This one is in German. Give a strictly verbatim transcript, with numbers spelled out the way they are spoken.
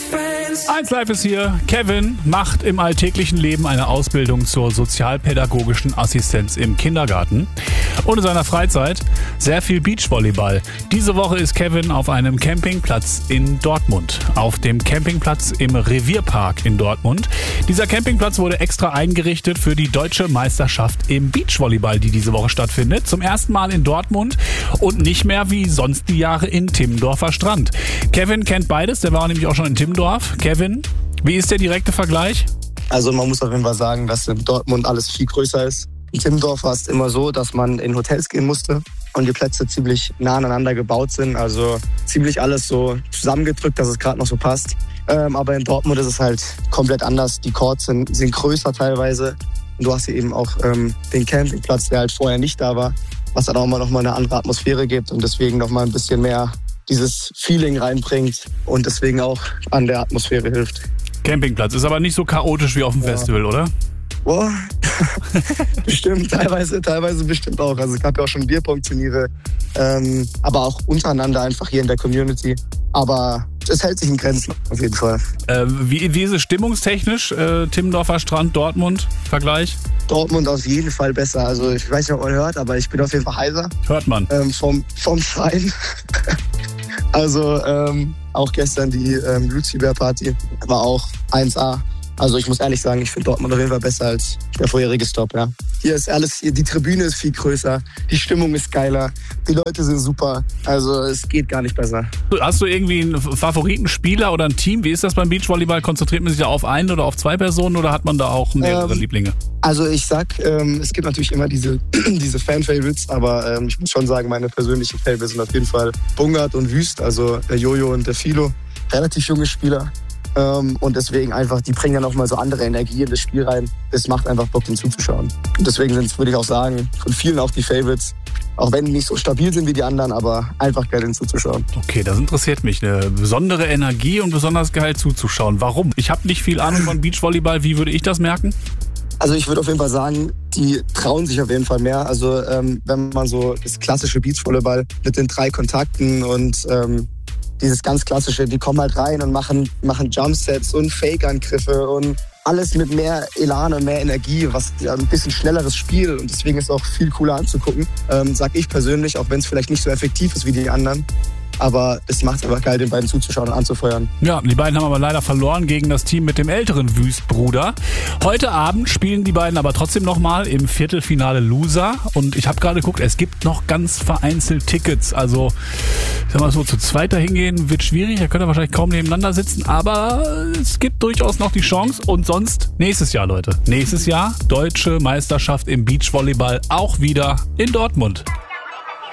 eins Live ist hier. Kevin macht im alltäglichen Leben eine Ausbildung zur sozialpädagogischen Assistenz im Kindergarten. Und in seiner Freizeit sehr viel Beachvolleyball. Diese Woche ist Kevin auf einem Campingplatz in Dortmund. Auf dem Campingplatz im Revierpark in Dortmund. Dieser Campingplatz wurde extra eingerichtet für die deutsche Meisterschaft im Beachvolleyball, die diese Woche stattfindet. Zum ersten Mal in Dortmund und nicht mehr wie sonst die Jahre in Timmendorfer Strand. Kevin kennt beides, der war nämlich auch schon in Timmendorf. Kevin, wie ist der direkte Vergleich? Also man muss auf jeden Fall sagen, dass in Dortmund alles viel größer ist. In Timmendorf war es immer so, dass man in Hotels gehen musste und die Plätze ziemlich nah aneinander gebaut sind. Also ziemlich alles so zusammengedrückt, dass es gerade noch so passt. Ähm, aber in Dortmund ist es halt komplett anders. Die Courts sind, sind größer teilweise. Und du hast hier eben auch ähm, den Campingplatz, der halt vorher nicht da war, was dann auch mal noch mal eine andere Atmosphäre gibt und deswegen noch mal ein bisschen mehr dieses Feeling reinbringt und deswegen auch an der Atmosphäre hilft. Campingplatz ist aber nicht so chaotisch wie auf dem ja. Festival, oder? Boah, bestimmt, teilweise, teilweise bestimmt auch. Also es gab ja auch schon Bierpong-Turniere, ähm, aber auch untereinander einfach hier in der Community. Aber es hält sich in Grenzen auf jeden Fall. Äh, wie, wie ist es stimmungstechnisch, äh, Timmendorfer Strand, Dortmund, Vergleich? Dortmund auf jeden Fall besser. Also ich weiß nicht, ob man hört, aber ich bin auf jeden Fall heiser. Hört man. Ähm, vom, vom Schreien. Also ähm, auch gestern die ähm, Lucy Bear Party war auch eins A. Also ich muss ehrlich sagen, ich finde Dortmund auf jeden Fall besser als der vorherige Stop. Ja. Hier ist alles, hier, die Tribüne ist viel größer, die Stimmung ist geiler, die Leute sind super. Also es geht gar nicht besser. Hast du irgendwie einen Favoritenspieler oder ein Team? Wie ist das beim Beachvolleyball? Konzentriert man sich da auf einen oder auf zwei Personen oder hat man da auch mehrere ähm, Lieblinge? Also ich sag, ähm, es gibt natürlich immer diese, diese Fan-Favorites, aber ähm, ich muss schon sagen, meine persönlichen Favorites sind auf jeden Fall Bungert und Wüst, also der Jojo und der Philo. Relativ junge Spieler. Ähm, und deswegen einfach, die bringen dann auch mal so andere Energie in das Spiel rein. Das macht einfach Bock, den zuzuschauen. Und deswegen sind es, würde ich auch sagen, von vielen auch die Favorites. Auch wenn die nicht so stabil sind wie die anderen, aber einfach geil, den zuzuschauen. Okay, das interessiert mich. Eine besondere Energie und besonders geil zuzuschauen. Warum? Ich habe nicht viel Ahnung von Beachvolleyball. Wie würde ich das merken? Also ich würde auf jeden Fall sagen, die trauen sich auf jeden Fall mehr. Also ähm, wenn man so das klassische Beachvolleyball mit den drei Kontakten und ähm, dieses ganz klassische, die kommen halt rein und machen, machen Jumpsets und Fake-Angriffe und alles mit mehr Elan und mehr Energie, was ein bisschen schnelleres Spiel und deswegen ist es auch viel cooler anzugucken, ähm, sag ich persönlich, auch wenn es vielleicht nicht so effektiv ist wie die anderen. Aber es macht es einfach geil, den beiden zuzuschauen und anzufeuern. Ja, die beiden haben aber leider verloren gegen das Team mit dem älteren Wüstbruder. Heute Abend spielen die beiden aber trotzdem nochmal im Viertelfinale Loser. Und ich habe gerade geguckt, es gibt noch ganz vereinzelt Tickets. Also, ich sag mal so, zu zweit da hingehen wird schwierig. Da könnt ihr wahrscheinlich kaum nebeneinander sitzen. Aber es gibt durchaus noch die Chance. Und sonst nächstes Jahr, Leute. Nächstes Jahr deutsche Meisterschaft im Beachvolleyball auch wieder in Dortmund.